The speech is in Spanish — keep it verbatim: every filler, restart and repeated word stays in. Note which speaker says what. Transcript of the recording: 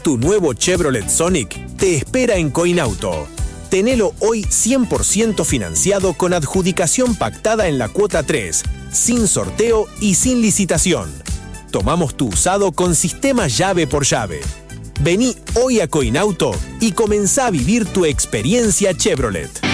Speaker 1: Tu nuevo Chevrolet Sonic te espera en Coinauto. Tenelo hoy cien por ciento financiado con adjudicación pactada en la cuota tres, sin sorteo y sin licitación. Tomamos tu usado con sistema llave por llave. Vení hoy a Coinauto y comenzá a vivir tu experiencia Chevrolet.